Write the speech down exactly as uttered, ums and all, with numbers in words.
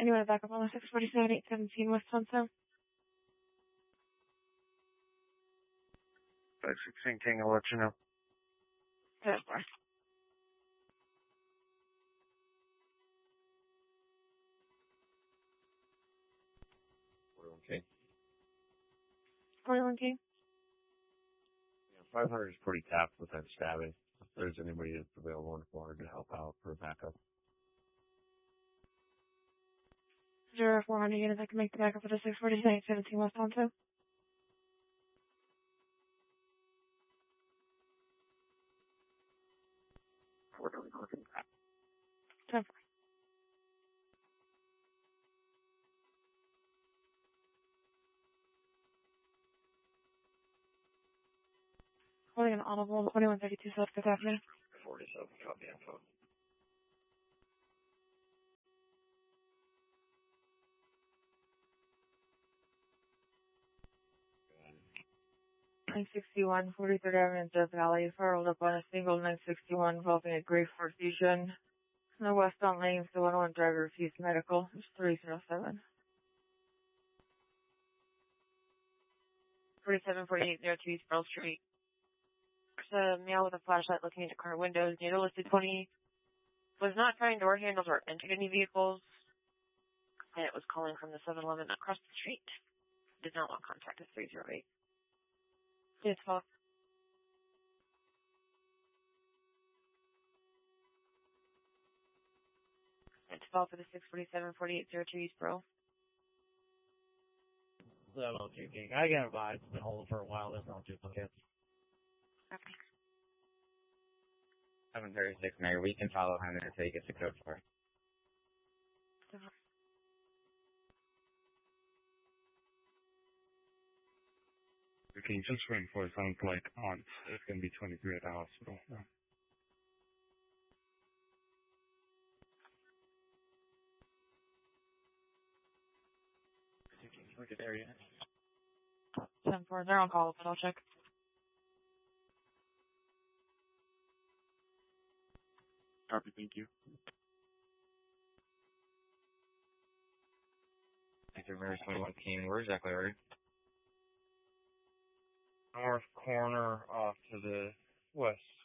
Anyone back up on the six forty-seven, eight seventeen West Huntsville? five sixteen King, I'll let you know. Good, of course. forty-one King. forty-one King? Yeah, five hundred is pretty tapped with that stabbing. If there's anybody that's available in four hundred to help out for backup. Zero four hundred units, I can make the backup for the six forty-seven, eight seventeen West Huntsville. four twenty-four King. ten four. Holding an audible, twenty-one thirty-two South Fifth Avenue. forty-seven, copy info. nine sixty-one, forty-third Avenue, Death Valley. Followed up on a single nine sixty-one involving a grave perfusion. The westbound lanes, the one oh one driver refused medical. It's three oh seven. forty-seven forty-eight oh two East Pearl Street. There's a male with a flashlight looking into car windows. Data listed twenty. Was not trying door handles or entered any vehicles. And it was calling from the seven eleven across the street. Did not want contact with three oh eight. It's called. It's called for the six forty-seven forty-eight oh two East Pearl. seven oh two King. I get advised. It's been holding for a while. There's no duplicates. Okay. seven thirty-six, Mayor. We can follow him until he gets the code for it. Okay, just reinforce, sounds like aunt. It's going to be twenty-three at the hospital. Yeah. Look at area. ten four, they're on call, but I'll check. Copy, thank you. Thank you very much, King. Where exactly are you? North corner off to the west.